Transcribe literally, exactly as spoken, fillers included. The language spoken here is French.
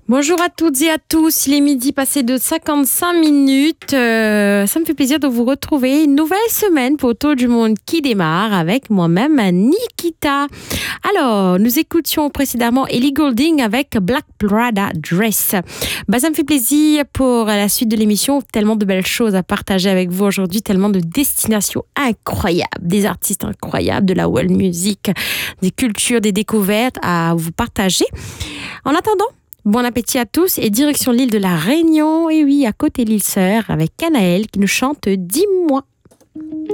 Bonjour à toutes et à tous, il est midi passé de cinquante-cinq minutes. Euh, ça me fait plaisir de vous retrouver. Une nouvelle semaine pour Autour du monde qui démarre avec moi-même, Nikita. Alors, nous écoutions précédemment Ellie Goulding avec Black Prada Dress. Bah, ça me fait plaisir pour la suite de l'émission. Tellement de belles choses à partager avec vous aujourd'hui, tellement de destinations incroyables, des artistes incroyables, de la world music, des cultures, des découvertes à vous partager. En attendant, bon appétit à tous et direction l'île de la Réunion, et oui, à côté de l'île Sœur, avec Canaël qui nous chante « Dis-moi ».